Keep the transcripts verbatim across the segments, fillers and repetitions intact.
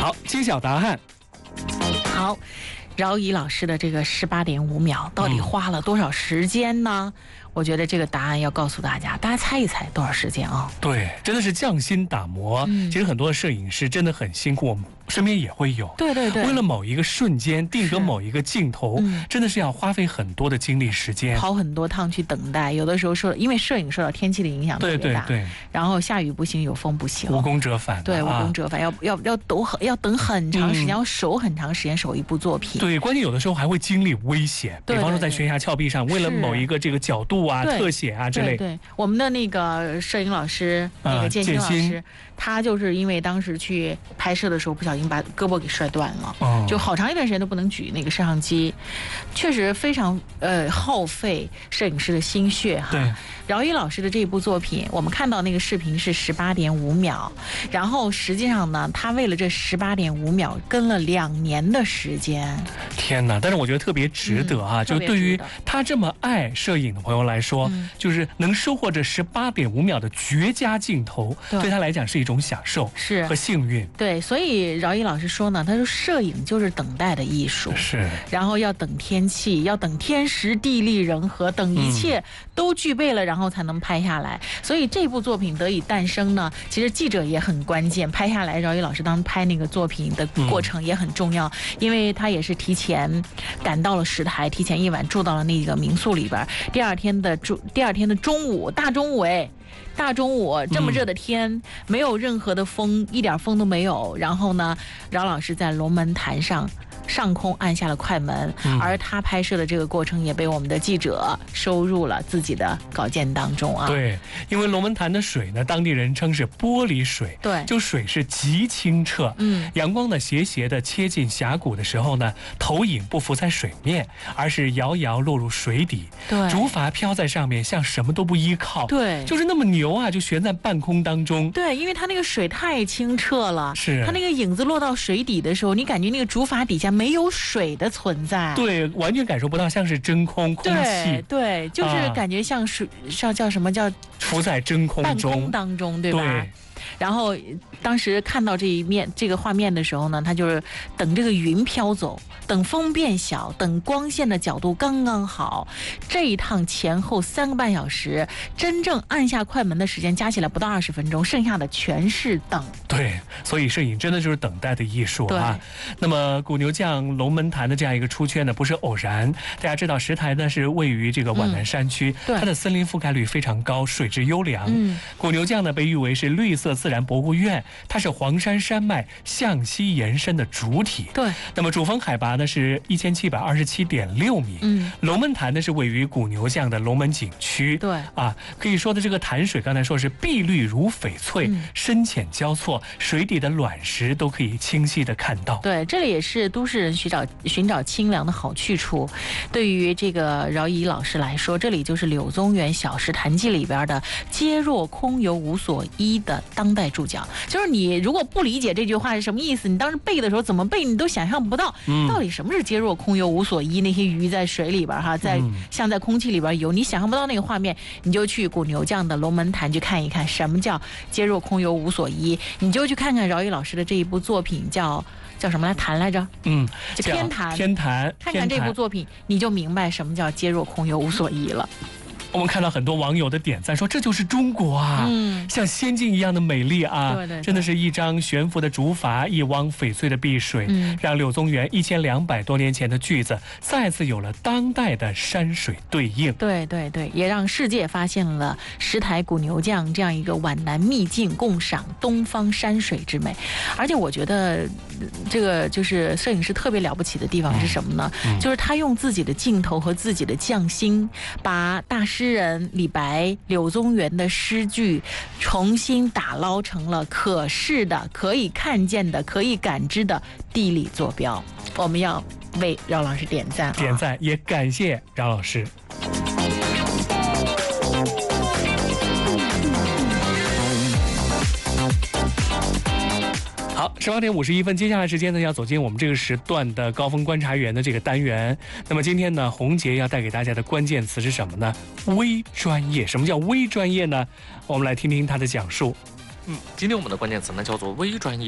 好，揭晓答案。 好，饶仪老师的这个十八点五秒到底花了多少时间呢？嗯，我觉得这个答案要告诉大家，大家猜一猜多少时间啊？ 对，真的是匠心打磨。嗯，其实很多的摄影师真的很辛苦，我们身边也会有。 对对对， 为了某一个瞬间定格某一个镜头，嗯，真的是要花费很多的精力时间， 跑很多趟去等待。有的时候受，因为摄影受到天气的影响特别大， 对对对， 然后下雨不行，有风不行， 无功折返。 对，无功折返，啊，要要要等很要等很长时间，嗯，要守很长时间守一部作品。 对，关键有的时候还会经历危险，比方说在悬崖峭壁上，为了某一个这个角度啊、特写啊之类。 对对，我们的那个摄影老师，那个建新老师，他就是因为当时去拍摄的时候不小心把胳膊给摔断了，哦，就好长一段时间都不能举那个摄像机，确实非常呃耗费摄影师的心血哈。 对， 饶仪老师的这一部作品，我们看到那个视频是十八点五秒，然后实际上呢，他为了这十八点五秒跟了两年的时间。 天哪！但是我觉得特别值得啊，嗯，就对于他这么爱摄影的朋友来说，嗯，就是能收获这十八点五秒的绝佳镜头，对，对他来讲是一种享受， 是和幸运。 对，所以饶仪老师说呢，他说摄影就是等待的艺术， 是， 然后要等天气，要等天时地利人和，等一切都具备了，然后才能拍下来。所以这部作品得以诞生呢，其实记者也很关键，拍下来饶仪老师当时拍那个作品的过程也很重要，嗯，因为他也是提前赶到了石台，提前一晚住到了那个民宿里边，第二天的住第二天的中午，大中午哎。大中午这么热的天，嗯，没有任何的风，一点风都没有。然后呢，饶老师在龙门潭上上空按下了快门，嗯，而他拍摄的这个过程也被我们的记者收入了自己的稿件当中啊。 对，因为龙门潭的水呢，当地人称是玻璃水， 对， 就水是极清澈，嗯，阳光呢斜斜的切进峡谷的时候呢，投影不浮在水面，而是遥遥落入水底， 对， 竹筏飘在上面，像什么都不依靠， 对， 就是那么牛啊，就悬在半空当中。 对，因为它那个水太清澈了， 是它那个影子落到水底的时候，你感觉那个竹筏底下没有水的存在， 对，完全感受不到，像是真空空气， 对对，就是感觉像水，像、啊、叫什么叫浮在真空中半空当中，对吧？ 对。 然后当时看到这一面这个画面的时候呢，他就是等这个云飘走，等风变小，等光线的角度刚刚好。这一趟前后三个半小时，真正按下快门的时间加起来不到二十分钟，剩下的全是等。 对，所以摄影真的就是等待的艺术啊。那么古牛将龙门潭的这样一个出圈呢，不是偶然。大家知道石台呢是位于这个皖南山区，嗯，它的森林覆盖率非常高，水质优良。嗯，古牛将呢被誉为是绿色自然博物院，它是黄山山脉向西延伸的主体。 对， 那么主峰海拔呢是一千七百二十七点六米。嗯，龙门潭呢是位于古牛将的龙门景区。 对啊，可以说的这个潭水，刚才说是碧绿如翡翠，嗯，深浅交错，水底的卵石都可以清晰的看到。 对，这里也是都市人寻找寻找清凉的好去处。对于这个饶仪老师来说，这里就是柳宗元《小石潭记》里边的“皆若空有无所依”的当代注脚。就是你如果不理解这句话是什么意思，你当时背的时候怎么背你都想象不到，嗯，到底什么是“皆若空有无所依”。那些鱼在水里边哈，在像在空气里边游，你想象不到那个画面，你就去古牛将的龙门潭去看一看，什么叫“皆若空有无所依”。你就去看看饶仪老师的这一部作品叫。叫什么来谈来着？ 嗯， 就偏谈。 偏谈， 看看这部作品，你就明白什么叫“皆若空有无所依”了。 我们看到很多网友的点赞说这就是中国啊，嗯，像仙境一样的美丽啊， 对对对， 真的是一张悬浮的竹筏，一汪翡翠的碧水，嗯，让柳宗元一千两百多年前的句子再次有了当代的山水对应。 对对对，也让世界发现了石台古牛将这样一个皖南秘境，共赏东方山水之美。而且我觉得这个就是摄影师特别了不起的地方是什么呢？嗯嗯、就是他用自己的镜头和自己的匠心，把大诗人李白、柳宗元的诗句重新打捞成了可视的、可以看见的、可以感知的地理坐标。我们要为饶老师点赞， 点赞，也感谢饶老师。好，十八点五十一分，接下来时间呢，要走进我们这个时段的高峰观察员的这个单元。那么今天呢，洪杰要带给大家的关键词是什么呢？微专业。什么叫微专业呢？我们来听听他的讲述。 嗯，今天我们的关键词呢叫做微专业。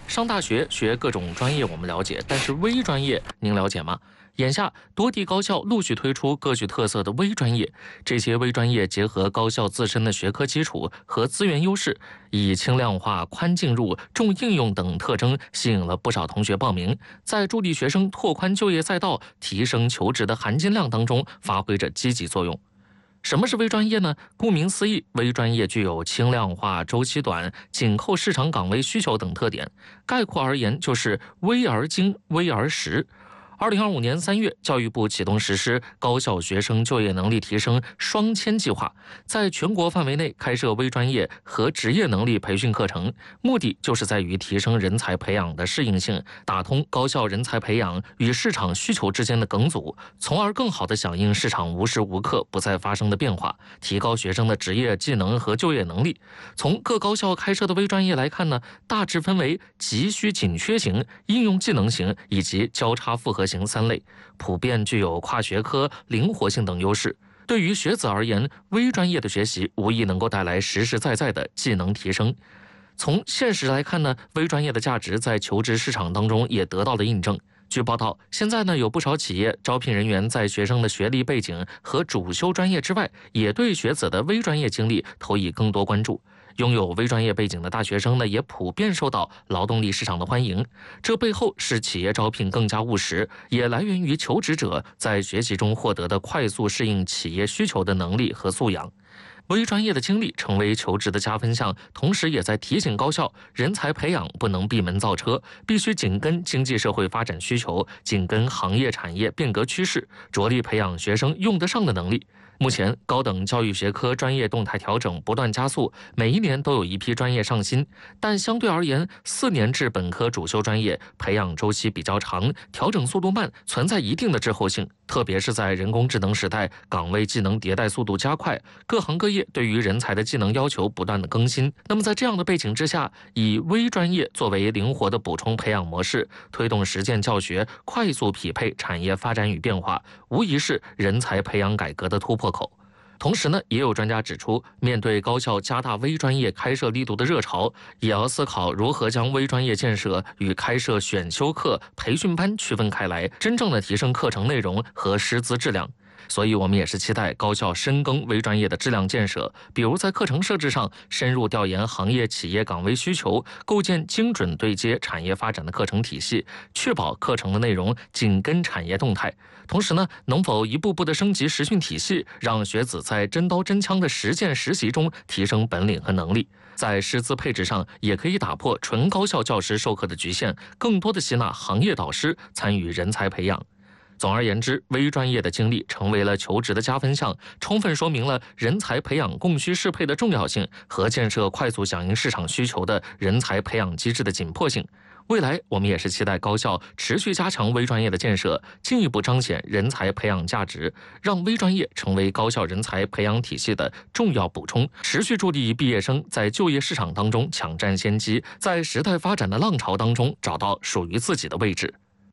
上大学学各种专业我们了解，但是微专业您了解吗？眼下多地高校陆续推出各具特色的微专业，这些微专业结合高校自身的学科基础和资源优势，以轻量化、宽进入、重应用等特征，吸引了不少同学报名，在助力学生拓宽就业赛道、提升求职的含金量当中发挥着积极作用。什么是微专业呢？顾名思义，微专业具有轻量化、周期短、紧扣市场岗位需求等特点。概括而言，就是微而精、微而实。二零二五年三月，教育部启动实施高校学生就业能力提升双千计划，在全国范围内开设微专业和职业能力培训课程，目的就是在于提升人才培养的适应性，打通高校人才培养与市场需求之间的梗阻，从而更好地响应市场无时无刻不在发生的变化，提高学生的职业技能和就业能力。从各高校开设的微专业来看呢，大致分为急需紧缺型、应用技能型以及交叉复合型三类，普遍具有跨学科、灵活性等优势。对于学子而言，微专业的学习无疑能够带来实实在在的技能提升。从现实来看呢，微专业的价值在求职市场当中也得到了印证。据报道，现在呢有不少企业招聘人员在学生的学历背景和主修专业之外，也对学子的微专业经历投以更多关注。拥有微专业背景的大学生呢，也普遍受到劳动力市场的欢迎。这背后是企业招聘更加务实，也来源于求职者在学习中获得的快速适应企业需求的能力和素养。微专业的经历成为求职的加分项，同时也在提醒高校，人才培养不能闭门造车，必须紧跟经济社会发展需求，紧跟行业产业变革趋势，着力培养学生用得上的能力。目前，高等教育学科专业动态调整不断加速，每一年都有一批专业上新，但相对而言，四年制本科主修专业培养周期比较长，调整速度慢，存在一定的滞后性。特别是在人工智能时代，岗位技能迭代速度加快，各行各业对于人才的技能要求不断的更新。那么在这样的背景之下，以微专业作为灵活的补充培养模式，推动实践教学，快速匹配产业发展与变化，无疑是人才培养改革的突破口。同时呢，也有专家指出，面对高校加大微专业开设力度的热潮，也要思考如何将微专业建设与开设选修课、培训班区分开来，真正的提升课程内容和师资质量。所以我们也是期待高校深耕微专业的质量建设，比如在课程设置上深入调研行业企业岗位需求，构建精准对接产业发展的课程体系，确保课程的内容紧跟产业动态。同时呢，能否一步步的升级实训体系，让学子在真刀真枪的实践实习中提升本领和能力。在师资配置上，也可以打破纯高校教师授课的局限，更多的吸纳行业导师参与人才培养。总而言之，微专业的经历成为了求职的加分项，充分说明了人才培养供需适配的重要性和建设快速响应市场需求的人才培养机制的紧迫性。未来我们也是期待高校持续加强微专业的建设，进一步彰显人才培养价值，让微专业成为高校人才培养体系的重要补充，持续助力毕业生在就业市场当中抢占先机，在时代发展的浪潮当中找到属于自己的位置。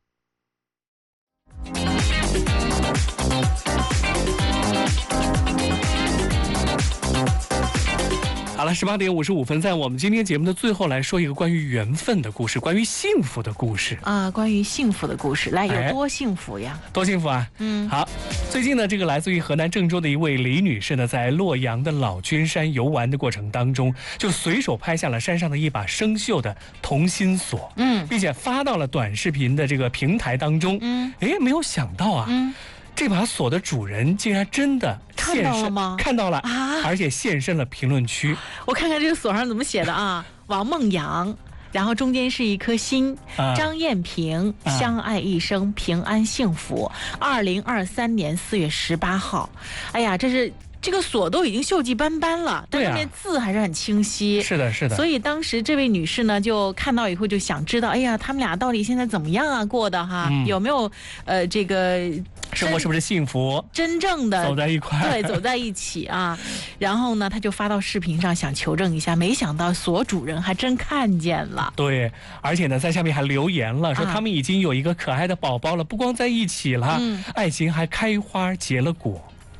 好了，十八点五十五分，在我们今天节目的最后来说一个关于缘分的故事，关于幸福的故事啊，关于幸福的故事，来，有多幸福呀？ 哎、多幸福啊！ 嗯， 好，最近呢，这个来自于河南郑州的一位李女士呢，在洛阳的老君山游玩的过程当中，就随手拍下了山上的一把生锈的同心锁， 嗯， 并且发到了短视频的这个平台当中， 嗯， 哎，没有想到啊， 嗯。 这把锁的主人竟然真的现身， 看到了吗？ 看到了啊！ 而且现身了评论区。 我看看这个锁上怎么写的啊？王梦阳，然后中间是一颗心。 啊、 张艳平， 啊、 相爱一生，平安幸福。二零二三年四月十八号。哎呀，这是。这个锁都已经锈迹斑斑了，但上面字还是很清晰。 是的，是的。 所以当时这位女士呢，就看到以后就想知道，哎呀，他们俩到底现在怎么样啊？过的哈，嗯、有没有呃这个生活是不是幸福？ 真正的走在一块， 对，走在一起啊。然后呢，她就发到视频上想求证一下，没想到锁主人还真看见了。 对，而且呢，在下面还留言了，说他们已经有一个可爱的宝宝了，不光在一起了， 嗯、 爱情还开花结了果。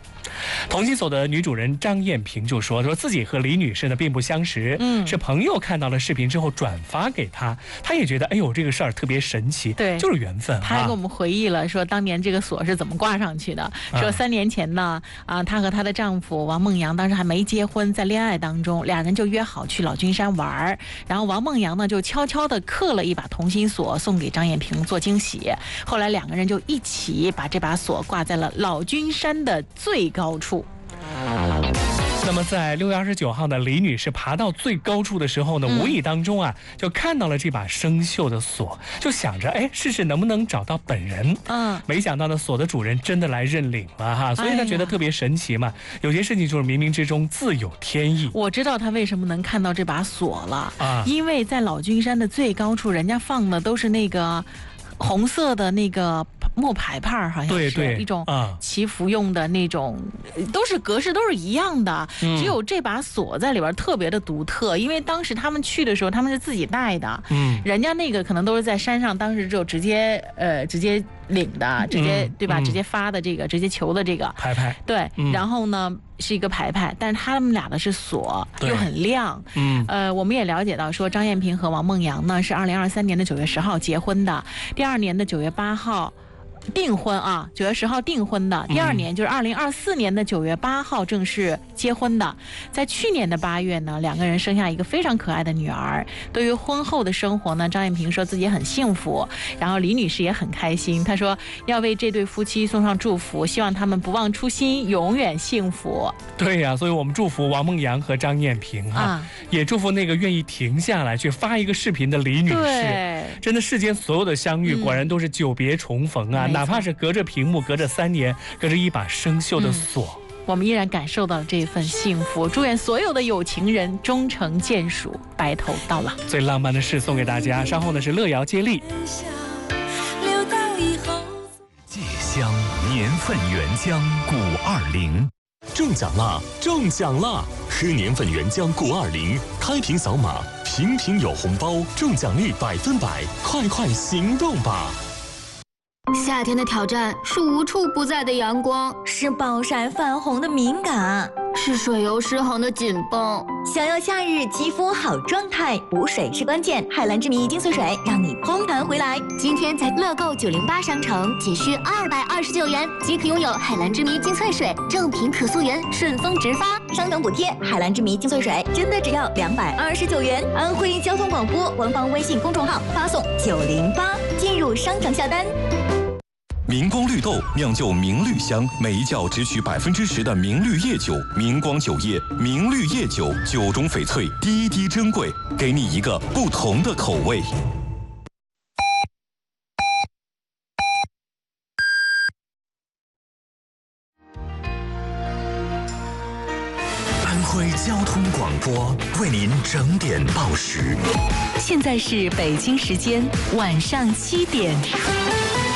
同心所的女主人张艳萍就说，说自己和李女士呢并不相识，嗯，是朋友看到了视频之后转发给她，她也觉得哎呦这个事儿特别神奇， 对， 就是缘分。 她还跟我们回忆了说当年这个锁是怎么挂上去的，啊、说三年前呢啊，她和她的丈夫王梦阳当时还没结婚，在恋爱当中，俩人就约好去老君山玩，然后王梦阳呢就悄悄地刻了一把同心锁送给张艳萍做惊喜，后来两个人就一起把这把锁挂在了老君山的最高处。 那么在六月二十九号呢，李女士爬到最高处的时候呢，嗯、无意当中啊，就看到了这把生锈的锁，就想着哎，试试能不能找到本人。嗯，没想到呢，锁的主人真的来认领了哈，所以她觉得特别神奇嘛。哎、有些事情就是冥冥之中自有天意。 我知道她为什么能看到这把锁了啊，因为在老君山的最高处，人家放的都是那个红色的那个木牌牌，好像是对对一种祈福用的那种，都是格式都是一样的，嗯、只有这把锁在里边特别的独特。因为当时他们去的时候，他们是自己带的，嗯，人家那个可能都是在山上，当时就直接呃直接领的，直接、嗯、对吧？嗯、直接发的这个，直接求的这个牌牌， 对，嗯、然后呢是一个牌牌，但是他们俩的是锁，又很亮。嗯，呃，我们也了解到说，张艳萍和王梦阳呢是二零二三年的九月十号结婚的，第二年的九月八号。订婚啊，九月十号订婚的，第二年就是二零二四年的九月八号正式结婚的。在去年的八月呢，两个人生下一个非常可爱的女儿。对于婚后的生活呢，张艳萍说自己很幸福，然后李女士也很开心。她说要为这对夫妻送上祝福，希望他们不忘初心，永远幸福。 对呀、啊，所以我们祝福王梦阳和张艳萍哈、啊，也祝福那个愿意停下来去发一个视频的李女士。真的，世间所有的相遇，嗯、果然都是久别重逢啊。哪怕是隔着屏幕，隔着三年，隔着一把生锈的锁、嗯， 我们依然感受到了这一份幸福。祝願所有的有情人终成眷屬，白頭到老。 最浪漫的事送给大家，稍后呢是乐瑶接力。 芥香年份原浆谷二零，中奖啦！中奖啦！喝年份原浆谷二零，开瓶扫码，瓶瓶有红包，中奖率百分百，快快行动吧！ 夏天的挑战是无处不在的阳光， 是暴晒泛红的敏感， 是水油失衡的紧绷。 想要夏日肌肤好状态，补水是关键。海蓝之谜精粹水让你烘弹回来。 今天在乐购九零八商城，仅需二百二十九元即可拥有海蓝之谜精粹水正品可溯源，顺丰直发， 商城补贴。海蓝之谜精粹水真的只要两百二十九元。安徽交通广播官方微信公众号发送九零八进入商城下单。 明光绿豆酿就明绿香，每一窖只取百分之十的明绿叶酒。明光酒业明绿叶酒，酒中翡翠，滴滴珍贵，给你一个不同的口味。安徽交通广播为您整点报时。 现在是北京时间晚上七点。